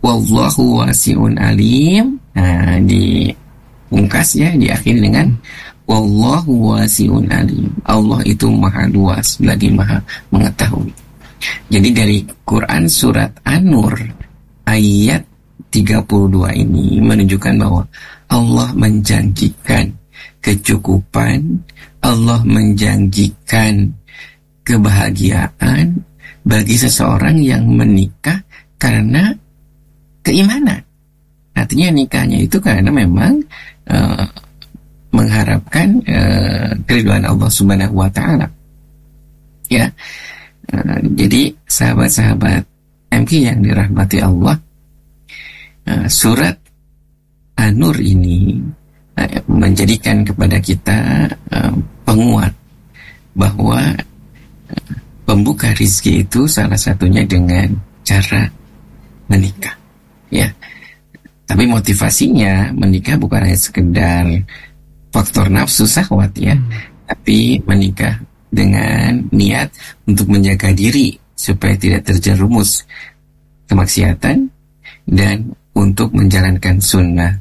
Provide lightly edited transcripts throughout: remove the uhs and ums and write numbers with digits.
wallahu wasi'un alim. Nah, dipungkas ya, diakhiri dengan wallahu wasi'un alim. Allah itu maha luas lagi maha mengetahui. Jadi dari Quran surat An-Nur ayat 32 ini menunjukkan bahwa Allah menjanjikan kecukupan, Allah menjanjikan kebahagiaan bagi seseorang yang menikah karena keimanan. Artinya nikahnya itu karena memang mengharapkan keridhaan Allah Subhanahu wa taala. Ya. Jadi sahabat-sahabat MK yang dirahmati Allah, surat An-Nur ini menjadikan kepada kita penguat bahwa pembuka rizki itu salah satunya dengan cara menikah, ya. Tapi motivasinya menikah bukan hanya sekedar faktor nafsu syahwat, ya, tapi menikah dengan niat untuk menjaga diri supaya tidak terjerumus kemaksiatan dan untuk menjalankan sunnah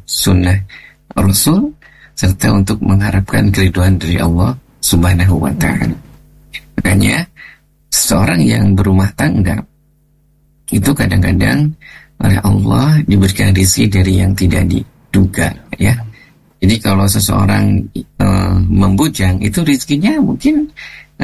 Rasul serta untuk mengharapkan keridhaan dari Allah Subhanahu wa ta'ala. Makanya seorang yang berumah tangga itu kadang-kadang oleh Allah diberikan rezeki dari yang tidak diduga, ya. Jadi kalau seseorang membujang itu rezekinya mungkin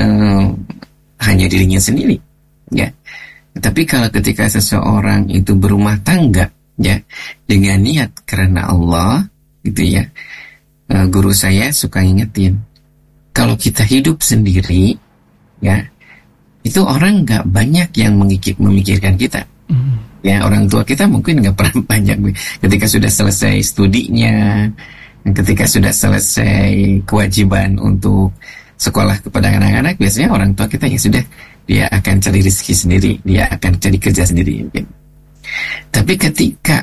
hanya dirinya sendiri, ya. Tapi kalau ketika seseorang itu berumah tangga, ya, dengan niat karena Allah, gitu ya. Guru saya suka ingetin, kalau kita hidup sendiri, ya, itu orang nggak banyak yang memikirkan kita. Ya, orang tua kita mungkin nggak pernah banyak ketika sudah selesai studinya, ketika sudah selesai kewajiban untuk sekolah kepada anak-anak, biasanya orang tua kita ya sudah, dia akan cari rezeki sendiri, dia akan cari kerja sendiri mungkin. Tapi ketika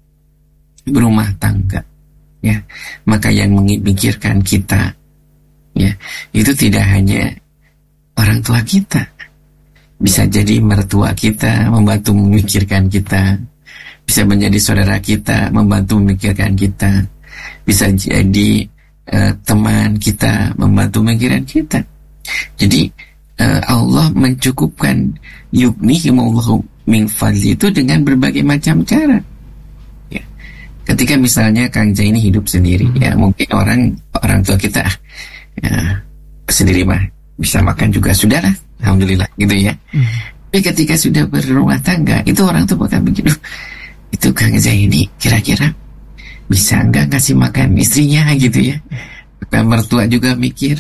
berumah tangga, ya, maka yang memikirkan kita, ya, itu tidak hanya orang tua kita, bisa jadi mertua kita membantu memikirkan kita, bisa menjadi saudara kita membantu memikirkan kita, bisa jadi teman kita membantu memikirkan kita. Jadi Allah mencukupkan yughnihimullahu min fadli itu dengan berbagai macam cara. Ya. Ketika misalnya Kang Jai ini hidup sendiri, ya, mungkin orang tua kita ya, sendiri mah bisa makan juga sudahlah, alhamdulillah, gitu ya. Tapi ketika sudah berumah tangga, itu orang tuh bakal mikir, itu Kang Jai ini kira-kira bisa nggak ngasih makan istrinya, gitu ya. Maka mertua juga mikir,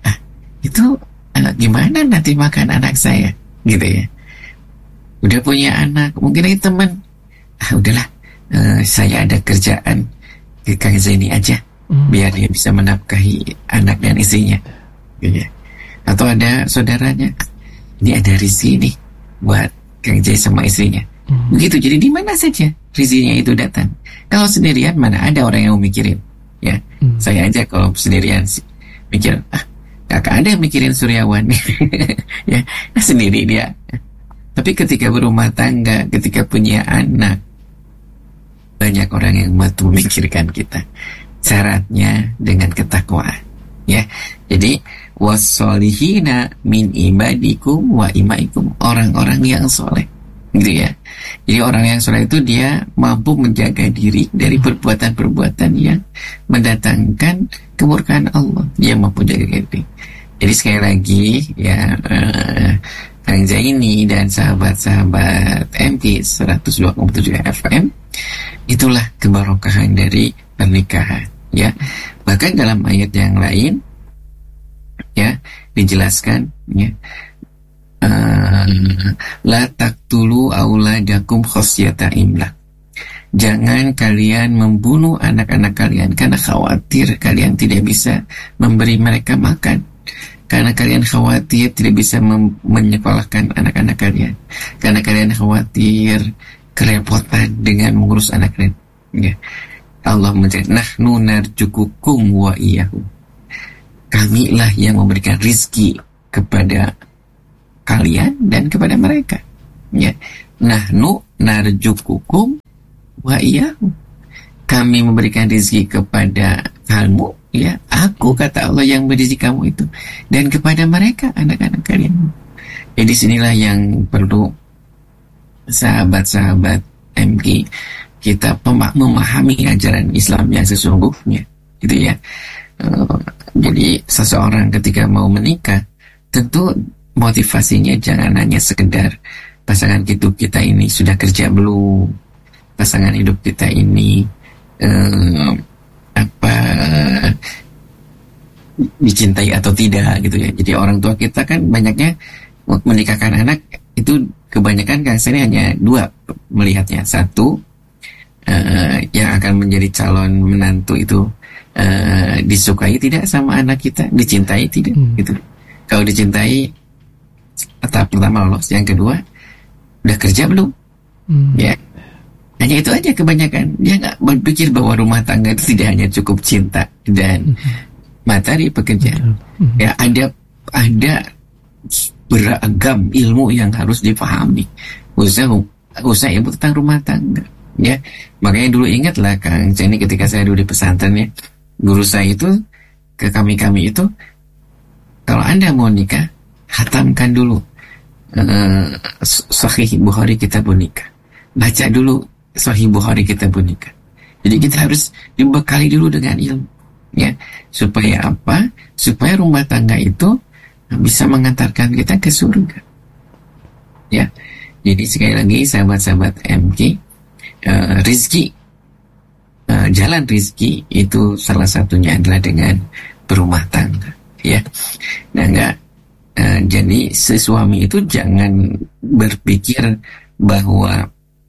itu gimana nanti makan anak saya, gitu ya. Udah punya anak, mungkin lagi teman, udahlah, saya ada kerjaan ke Kang Zaini aja, biar dia bisa menafkahi anak dan istrinya, gitu ya. Atau ada saudaranya, ini ada rizki nih buat Kang Jai sama istrinya. Begitu, jadi di mana saja rizkinya itu datang. Kalau sendirian mana ada orang yang mau mikirin, ya. Saya aja kalau sendirian mikir, kakak ada yang mikirin Suryawan, ya, sendiri dia. Tapi ketika berumah tangga, ketika punya anak, banyak orang yang bantu memikirkan kita. Syaratnya dengan ketakwaan, ya. Jadi wassolihina min ibadikum wa imaikum, orang-orang yang soleh, gitu ya. Jadi orang yang soleh itu dia mampu menjaga diri dari perbuatan-perbuatan yang mendatangkan kemurkaan Allah. Dia mampu jaga diri. Jadi sekali lagi ya, Kang Zaini dan sahabat-sahabat MK 102,7 FM, itulah keberkahan dari pernikahan, ya. Bahkan dalam ayat yang lain, ya, dijelaskan, ya, la taqtulu auladakum khasyata imlak. Jangan kalian membunuh anak-anak kalian karena khawatir kalian tidak bisa memberi mereka makan, karena kalian khawatir tidak bisa menyekolahkan anak-anak kalian, karena kalian khawatir kerepotan dengan mengurus anak kalian, ya. Allah menjadi nahnu narjukukum wa iyyahum, kamilah yang memberikan rizki kepada kalian dan kepada mereka, ya. Nahnu narjukukum wa iyyahu. Kami memberikan rezeki kepada kamu, ya, aku kata Allah yang beri rezeki kamu itu, dan kepada mereka anak-anak kalian. Jadi sinilah yang perlu sahabat-sahabat MK kita memahami ajaran Islam yang sesungguhnya, gitu ya. Jadi seseorang ketika mau menikah, tentu motivasinya jangan hanya sekedar pasangan hidup kita ini sudah kerja belum, pasangan hidup kita ini dicintai atau tidak, gitu ya. Jadi orang tua kita kan banyaknya menikahkan anak itu kebanyakan kasarnya hanya dua melihatnya. Satu, yang akan menjadi calon menantu itu disukai tidak sama anak kita, dicintai tidak, gitu. Kalau dicintai, tahap pertama lolos. Yang kedua, udah kerja belum? Ya, hanya itu aja kebanyakan. Dia nggak berpikir bahwa rumah tangga itu tidak hanya cukup cinta dan materi pekerjaan. Ya, ada beragam ilmu yang harus dipahami. Usaha ibu tentang rumah tangga. Ya, makanya dulu ingatlah Kang Ceni ketika saya dulu di pesantren, ya, guru saya itu ke kami itu, kalau Anda mau nikah, hatamkan dulu Sahih Bukhari Kitabun Nikah. Baca dulu Sahih Bukhari Kitabun Nikah. Jadi kita harus dibekali dulu dengan ilmu, ya. Supaya apa? Supaya rumah tangga itu bisa mengantarkan kita ke surga. Ya. Jadi sekali lagi sahabat-sahabat MK, rizki, jalan rizki itu salah satunya adalah dengan berumah tangga, ya. Nah, jadi suami itu jangan berpikir bahwa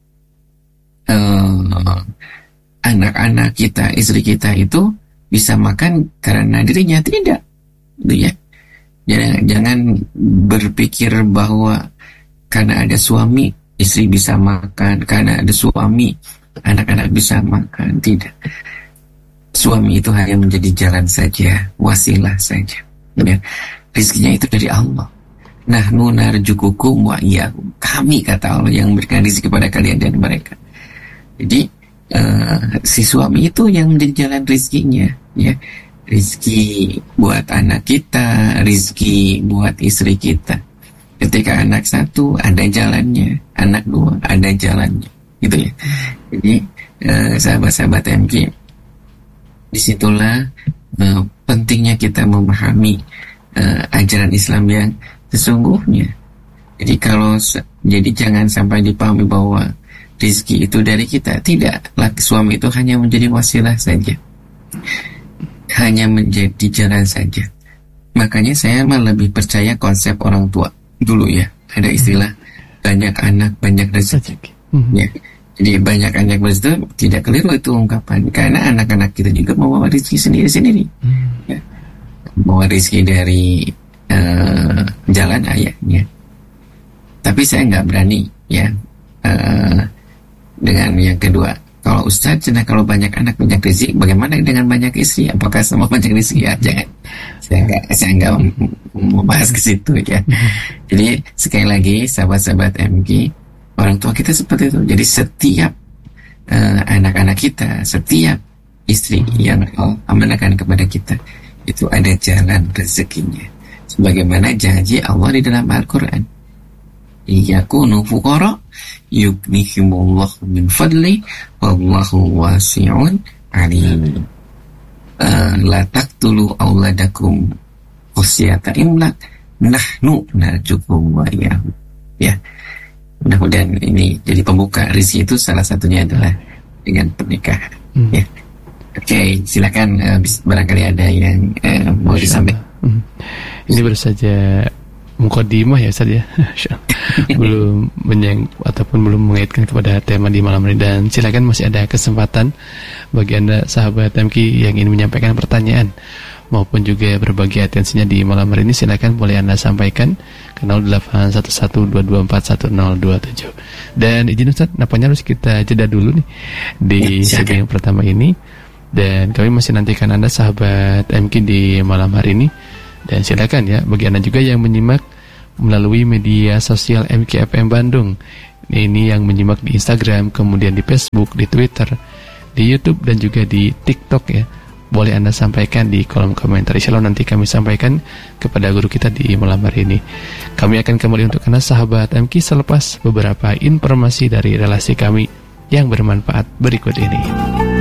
anak-anak kita, istri kita itu bisa makan karena dirinya, tidak, gitu ya. Jangan berpikir bahwa karena ada suami istri bisa makan, karena ada suami anak-anak bisa makan, tidak. Suami itu hanya menjadi jalan saja, wasilah saja, ya. Rizkinya itu dari Allah. Nahnu narjukukum wa iyyahum. Kami, kata Allah, yang memberikan rezeki kepada kalian dan mereka. Jadi si suami itu yang menjadi jalan rezekinya, ya. Rezeki buat anak kita, rezeki buat istri kita. Ketika anak satu ada jalannya, anak dua ada jalannya, gitu ya. Jadi sahabat-sahabat MK, disitulah pentingnya kita memahami ajaran Islam yang sesungguhnya. Jadi jadi jangan sampai dipahami bahwa rezeki itu dari kita. Tidak, laki suami itu hanya menjadi wasilah saja, hanya menjadi jalan saja. Makanya saya lebih percaya konsep orang tua dulu, ya. Ada istilah banyak anak banyak rezeki, ya. Jadi banyak anak rezeki tidak keliru itu ungkapan, karena anak-anak kita juga membawa rezeki sendiri-sendiri, ya. Membawa rezeki dari jalan ayahnya. Tapi saya nggak berani, ya, dengan yang kedua. Kalau Ustaz, kalau banyak anak banyak rezeki, bagaimana dengan banyak istri? Apakah semua banyak rezeki? Ya, jangan. Saya nggak membahas ke situ, ya. Jadi sekali lagi sahabat-sahabat MG, orang tua kita seperti itu. Jadi setiap anak-anak kita, setiap istri yang Allah amanahkan kepada kita, itu ada jalan rezekinya. Sebagaimana janji Allah di dalam Al-Quran, yakunu fuqara yughnihimullahu min fadli wallahu wasi'un alim. La taqtulu auladakum khasyata imlak nahnu narzuqukum wa iyyahum. Ya. Mudah-mudahan ini jadi pembuka rezeki itu salah satunya adalah dengan pernikahan. Ya. Oke, silakan barangkali ada yang mau disampaikan. Ini baru saja mukadimah ya Ustaz, ya. Belum ataupun belum mengaitkan kepada tema di malam ini, dan silakan masih ada kesempatan bagi Anda sahabat MK yang ingin menyampaikan pertanyaan maupun juga berbagi atensinya di malam hari ini. Silakan boleh Anda sampaikan ke 081122411027. Dan izin Ustaz, nampaknya harus kita jeda dulu nih di sesi yang pertama ini, dan kami masih nantikan Anda sahabat MK di malam hari ini. Dan silakan ya bagi Anda juga yang menyimak melalui media sosial MKFM Bandung ini yang menyimak di Instagram, kemudian di Facebook, di Twitter, di YouTube, dan juga di TikTok ya, boleh Anda sampaikan di kolom komentar. Insyaallah nanti kami sampaikan kepada guru kita di malam hari ini. Kami akan kembali untuk Anda sahabat MQ selepas beberapa informasi dari relasi kami yang bermanfaat berikut ini.